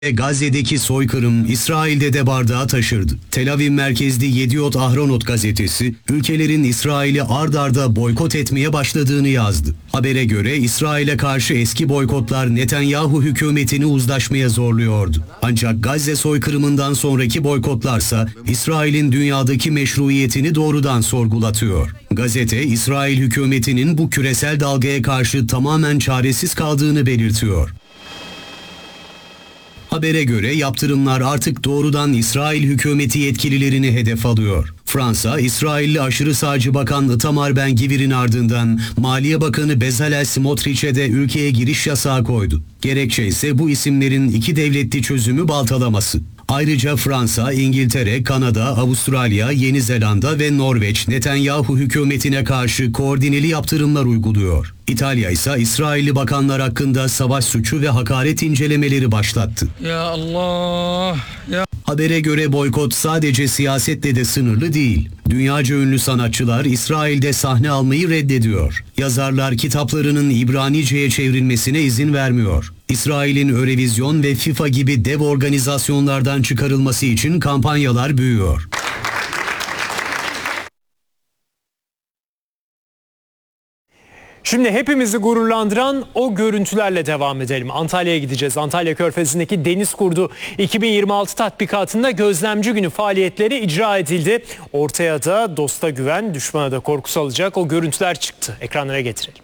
Gazze'deki soykırım İsrail'de de bardağı taşırdı. Tel Aviv merkezli Yediot Ahronot gazetesi, ülkelerin İsrail'i ard arda boykot etmeye başladığını yazdı. Habere göre İsrail'e karşı eski boykotlar Netanyahu hükümetini uzlaşmaya zorluyordu. Ancak Gazze soykırımından sonraki boykotlarsa İsrail'in dünyadaki meşruiyetini doğrudan sorgulatıyor. Gazete, İsrail hükümetinin bu küresel dalgaya karşı tamamen çaresiz kaldığını belirtiyor. Habere göre yaptırımlar artık doğrudan İsrail hükümeti yetkililerini hedef alıyor. Fransa, İsrailli aşırı sağcı bakan Itamar Ben-Gvir'in ardından Maliye Bakanı Bezalel Smotrich'e de ülkeye giriş yasağı koydu. Gerekçe ise bu isimlerin iki devletli çözümü baltalaması. Ayrıca Fransa, İngiltere, Kanada, Avustralya, Yeni Zelanda ve Norveç Netanyahu hükümetine karşı koordineli yaptırımlar uyguluyor. İtalya ise İsrailli bakanlar hakkında savaş suçu ve hakaret incelemeleri başlattı. Ya Allah! Ya. Habere göre boykot sadece siyasetle de sınırlı değil. Dünyaca ünlü sanatçılar İsrail'de sahne almayı reddediyor. Yazarlar kitaplarının İbranice'ye çevrilmesine izin vermiyor. İsrail'in Eurovision ve FIFA gibi dev organizasyonlardan çıkarılması için kampanyalar büyüyor. Şimdi hepimizi gururlandıran o görüntülerle devam edelim. Antalya'ya gideceğiz. Antalya Körfezi'ndeki Deniz Kurdu 2026 tatbikatında gözlemci günü faaliyetleri icra edildi. Ortaya da dosta güven, düşmana da korku salacak o görüntüler çıktı. Ekranlara getirelim.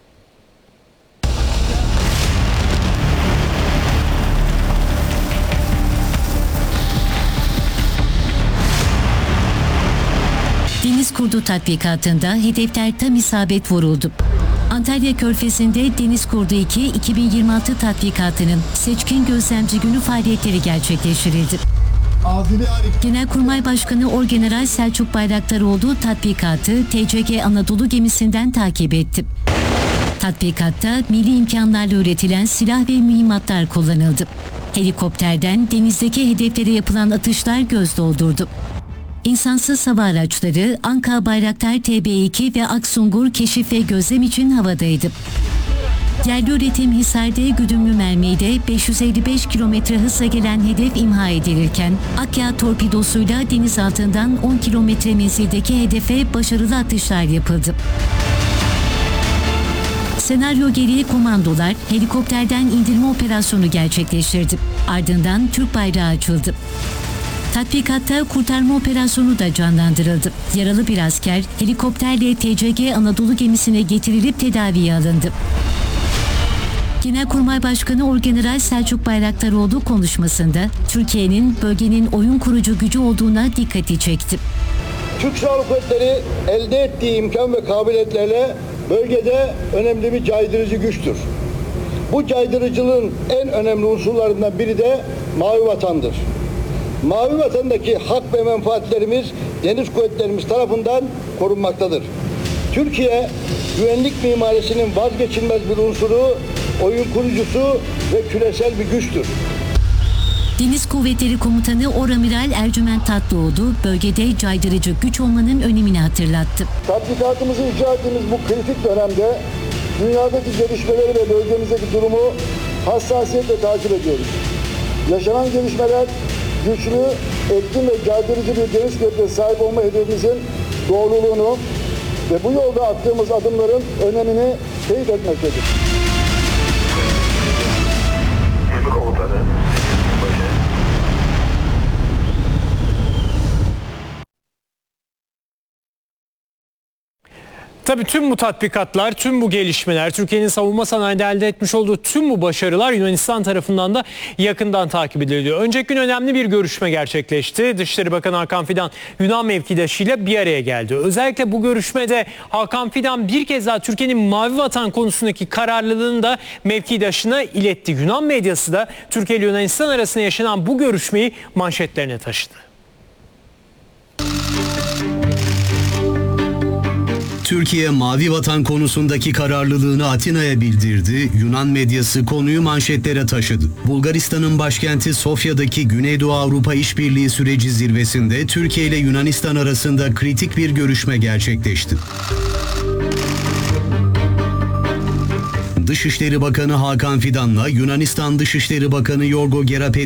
Deniz Kurdu tatbikatında hedefler tam isabet vuruldu. Antalya Körfezi'nde Deniz Kurdu 2 2026 tatbikatının seçkin gözlemci günü faaliyetleri gerçekleştirildi. Genelkurmay Başkanı Orgeneral Selçuk Bayraktaroğlu tatbikatı TCG Anadolu gemisinden takip etti. Tatbikatta milli imkanlarla üretilen silah ve mühimmatlar kullanıldı. Helikopterden denizdeki hedeflere yapılan atışlar göz doldurdu. İnsansız hava araçları Anka Bayraktar TB2 ve Aksungur keşif ve gözlem için havadaydı. Yerli üretim Hisar'da güdümlü mermiyle 555 km hızla gelen hedef imha edilirken Akyağ torpidosuyla deniz altından 10 km menzildeki hedefe başarılı atışlar yapıldı. Senaryo gereği komandolar helikopterden indirme operasyonu gerçekleştirdi. Ardından Türk bayrağı açıldı. Tatbikatta kurtarma operasyonu da canlandırıldı. Yaralı bir asker helikopterle TCG Anadolu gemisine getirilip tedaviye alındı. Genelkurmay Başkanı Orgeneral Selçuk Bayraktaroğlu konuşmasında Türkiye'nin bölgenin oyun kurucu gücü olduğuna dikkati çekti. Türk Silahlı Kuvvetleri elde ettiği imkan ve kabiliyetlerle bölgede önemli bir caydırıcı güçtür. Bu caydırıcılığın en önemli unsurlarından biri de Mavi Vatan'dır. Mavi Vatan'daki hak ve menfaatlerimiz deniz kuvvetlerimiz tarafından korunmaktadır. Türkiye, güvenlik mimarisinin vazgeçilmez bir unsuru, oyun kurucusu ve küresel bir güçtür. Deniz Kuvvetleri Komutanı Oramiral Ercüment Tatlıoğlu bölgede caydırıcı güç olmanın önemini hatırlattı. Tatbikatımızı icra ettiğimiz bu kritik dönemde dünyadaki gelişmeleri ve bölgemizdeki durumu hassasiyetle takip ediyoruz. Yaşanan gelişmeler güçlü, etkin ve caydırıcı bir deniz kuvvetine sahip olma hedefimizin doğruluğunu ve bu yolda attığımız adımların önemini teyit etmektedir. Tabii tüm bu tatbikatlar, tüm bu gelişmeler, Türkiye'nin savunma sanayinde elde etmiş olduğu tüm bu başarılar Yunanistan tarafından da yakından takip ediliyor. Önceki gün önemli bir görüşme gerçekleşti. Dışişleri Bakanı Hakan Fidan Yunan mevkidaşıyla bir araya geldi. Özellikle bu görüşmede Hakan Fidan bir kez daha Türkiye'nin Mavi Vatan konusundaki kararlılığını da mevkidaşına iletti. Yunan medyası da Türkiye ile Yunanistan arasında yaşanan bu görüşmeyi manşetlerine taşıdı. Türkiye Mavi Vatan konusundaki kararlılığını Atina'ya bildirdi. Yunan medyası konuyu manşetlere taşıdı. Bulgaristan'ın başkenti Sofya'daki Güneydoğu Avrupa İşbirliği Süreci zirvesinde Türkiye ile Yunanistan arasında kritik bir görüşme gerçekleşti. Dışişleri Bakanı Hakan Fidan'la Yunanistan Dışişleri Bakanı Yorgo Gerapet